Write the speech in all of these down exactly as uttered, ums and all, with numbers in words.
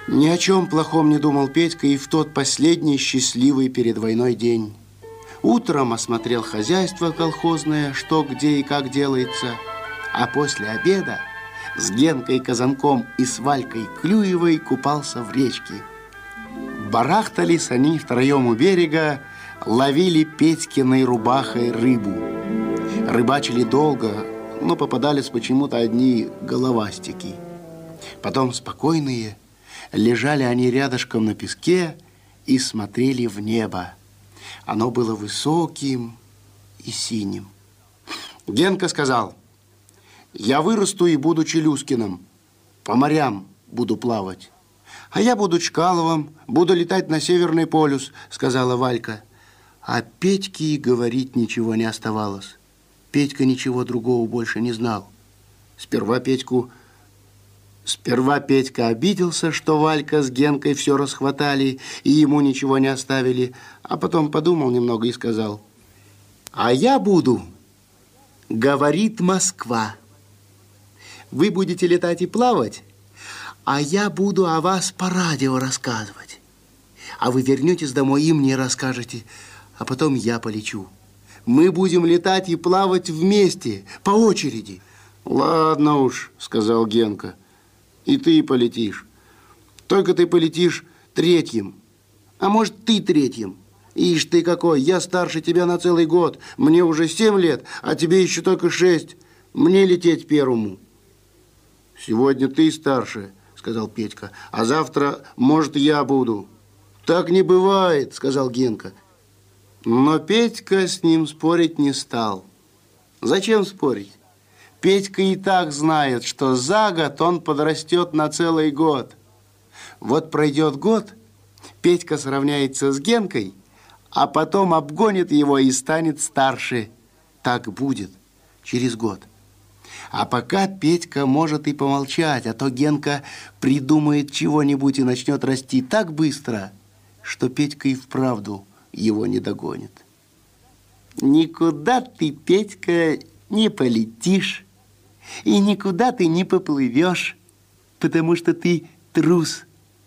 Ни о чем плохом не думал Петька и в тот последний счастливый перед войной день. Утром осмотрел хозяйство колхозное, что, где и как делается, а после обеда с Генкой Казанком и с Валькой Клюевой купался в речке. Барахтались они втроем у берега, ловили Петькиной рубахой рыбу. Рыбачили долго, но попадались почему-то одни головастики. Потом спокойные лежали они рядышком на песке и смотрели в небо. Оно было высоким и синим. Генка сказал: «Я вырасту и буду Челюскиным, по морям буду плавать». «А я буду Чкаловым, буду летать на Северный полюс», сказала Валька. А Петьке и говорить ничего не оставалось. Петька ничего другого больше не знал. Сперва Петьку... Сперва Петька обиделся, что Валька с Генкой все расхватали и ему ничего не оставили, а потом подумал немного и сказал: «А я буду, говорит Москва. Вы будете летать и плавать, а я буду о вас по радио рассказывать. А вы вернетесь домой и мне расскажете, а потом я полечу. Мы будем летать и плавать вместе, по очереди». «Ладно уж», сказал Генка, «и ты полетишь. Только ты полетишь третьим. А может, ты третьим. Ишь ты какой, я старше тебя на целый год. Мне уже семь лет, а тебе еще только шесть. Мне лететь первому». «Сегодня ты старше», сказал Петька, «а завтра, может, я буду». «Так не бывает», сказал Генка. Но Петька с ним спорить не стал. Зачем спорить? Петька и так знает, что за год он подрастет на целый год. Вот пройдет год, Петька сравняется с Генкой, а потом обгонит его и станет старше. Так будет через год. А пока Петька может и помолчать, а то Генка придумает чего-нибудь и начнет расти так быстро, что Петька и вправду его не догонит. «Никуда ты, Петька, не полетишь, и никуда ты не поплывешь, потому что ты трус».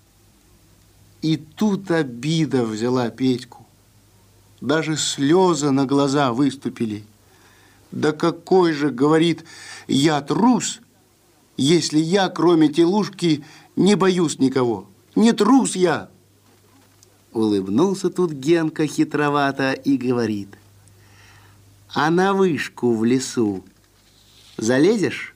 И тут обида взяла Петьку. Даже слезы на глаза выступили. «Да какой же, — говорит, — я трус, если я, кроме телушки, не боюсь никого? Не трус я!» Улыбнулся тут Генка хитровато и говорит: «А на вышку в лесу залезешь?»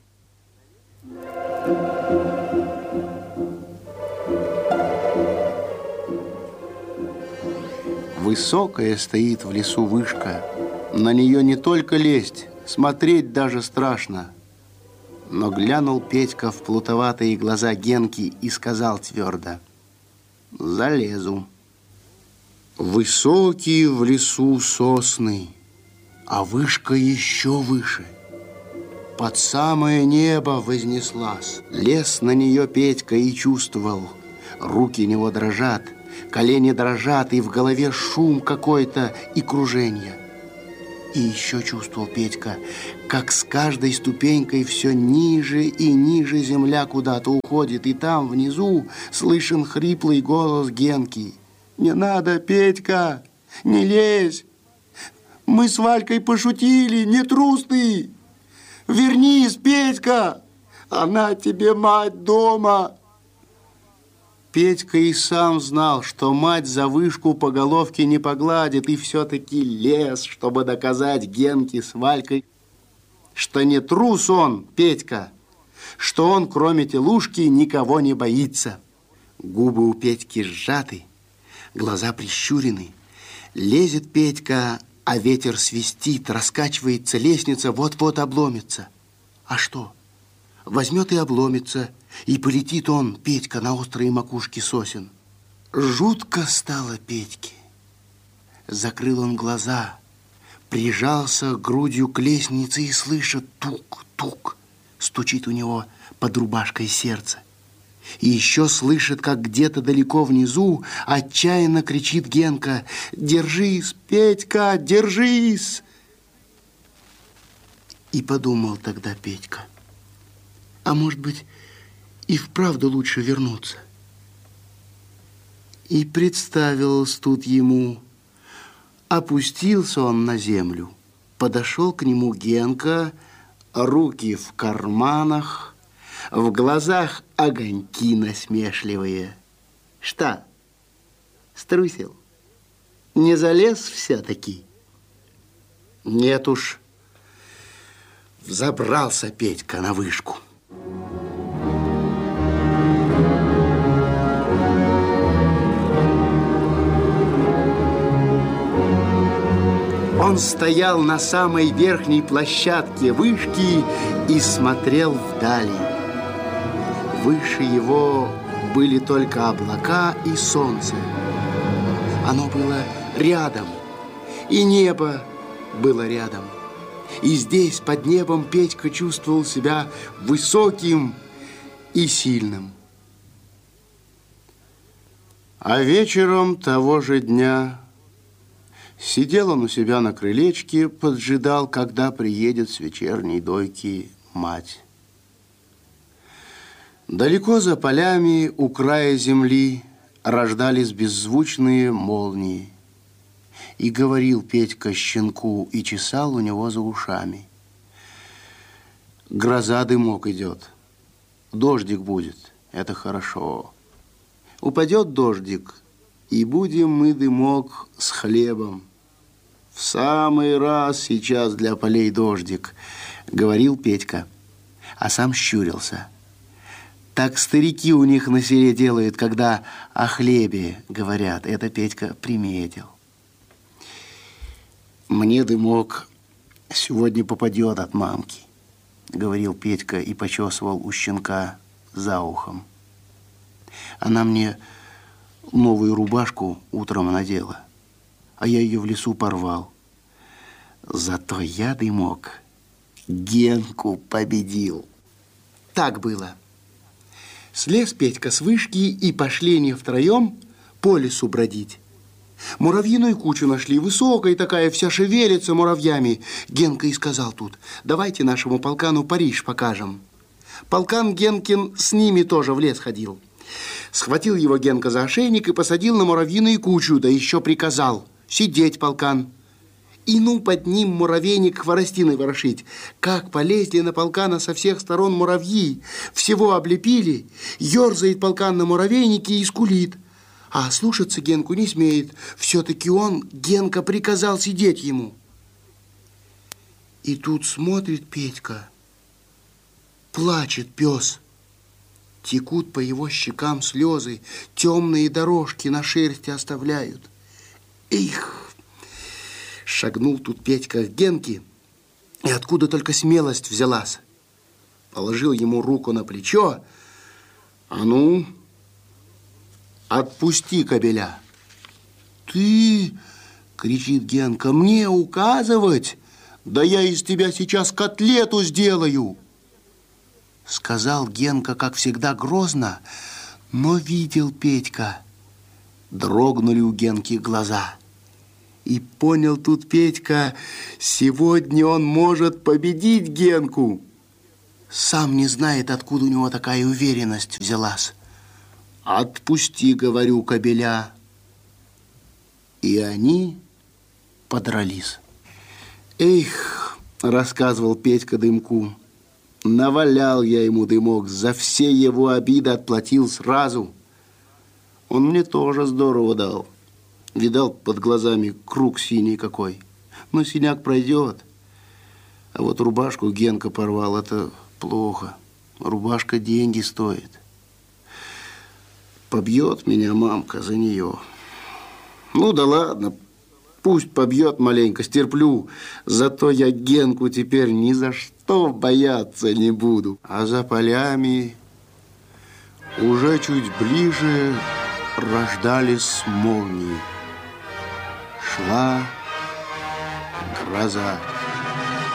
Высокая стоит в лесу вышка. На нее не только лезть, смотреть даже страшно. Но глянул Петька в плутоватые глаза Генки и сказал твердо: «Залезу». Высокие в лесу сосны, а вышка еще выше. Под самое небо вознеслась. Лез на нее Петька и чувствовал. Руки него дрожат, колени дрожат, и в голове шум какой-то и кружение. И еще чувствовал Петька, как с каждой ступенькой все ниже и ниже земля куда-то уходит, и там внизу слышен хриплый голос Генки: «Не надо, Петька, не лезь! Мы с Валькой пошутили, не трус ты! Вернись, Петька! Она тебе мать дома!» Петька и сам знал, что мать за вышку по головке не погладит, и все-таки лез, чтобы доказать Генке с Валькой, что не трус он, Петька, что он, кроме телушки, никого не боится. Губы у Петьки сжаты, глаза прищурены. Лезет Петька, а ветер свистит, раскачивается лестница, вот-вот обломится. А что? Возьмет и обломится, и полетит он, Петька, на острые макушки сосен. Жутко стало Петьке. Закрыл он глаза, прижался грудью к лестнице и слышит: тук-тук, стучит у него под рубашкой сердце. И еще слышит, как где-то далеко внизу отчаянно кричит Генка: «Держись, Петька, держись!» И подумал тогда Петька: а может быть, и вправду лучше вернуться? И представилось тут ему. Опустился он на землю. Подошел к нему Генка, руки в карманах, в глазах огоньки насмешливые. Что, струсил? Не залез все-таки? Нет уж. Взобрался Петька на вышку. Он стоял на самой верхней площадке вышки и смотрел вдали. Выше его были только облака и солнце. Оно было рядом, и небо было рядом. И здесь, под небом, Петька чувствовал себя высоким и сильным. А вечером того же дня сидел он у себя на крылечке, поджидал, когда приедет с вечерней дойки мать. Далеко за полями, у края земли, рождались беззвучные молнии. И говорил Петька щенку, и чесал у него за ушами. Гроза, дымок идет, дождик будет, это хорошо. Упадет дождик, и будем мы, дымок, с хлебом. В самый раз сейчас для полей дождик, говорил Петька, а сам щурился. Так старики у них на селе делают, когда о хлебе говорят. Это Петька приметил. Мне, дымок, сегодня попадет от мамки, говорил Петька и почесывал у щенка за ухом. Она мне новую рубашку утром надела, а я ее в лесу порвал. Зато я, дымок, Генку победил. Так было. Слез Петька с вышки, и пошли они втроем по лесу бродить. Муравьиную кучу нашли, высокая такая, вся шевелится муравьями. Генка и сказал тут: давайте нашему полкану Париж покажем. Полкан Генкин с ними тоже в лес ходил. Схватил его Генка за ошейник и посадил на муравьиную кучу, да еще приказал: сидеть, полкан. И ну под ним муравейник хворостиной ворошить. Как полезли на полкана со всех сторон муравьи, всего облепили, ерзает полкан на муравейнике и скулит. А слушаться Генку не смеет. Все-таки он, Генка, приказал сидеть ему. И тут смотрит Петька. Плачет пес. Текут по его щекам слезы, темные дорожки на шерсти оставляют. Их! Шагнул тут Петька к Генке, и откуда только смелость взялась. Положил ему руку на плечо. А ну, отпусти кобеля. Ты, кричит Генка, мне указывать? Да я из тебя сейчас котлету сделаю. Сказал Генка, как всегда, грозно, но видел Петька. Дрогнули у Генки глаза. И понял тут Петька, сегодня он может победить Генку. Сам не знает, откуда у него такая уверенность взялась. Отпусти, говорю, кобеля. И они подрались. Эх, рассказывал Петька Дымку, навалял я ему, Дымок, за все его обиды отплатил сразу. Он мне тоже здорово дал. Видал, под глазами круг синий какой. Но синяк пройдет. А вот рубашку Генка порвал, это плохо. Рубашка деньги стоит. Побьет меня мамка за нее. Ну да ладно, пусть побьет маленько, стерплю. Зато я Генку теперь ни за что бояться не буду. А за полями уже чуть ближе рождались молнии. Шла гроза.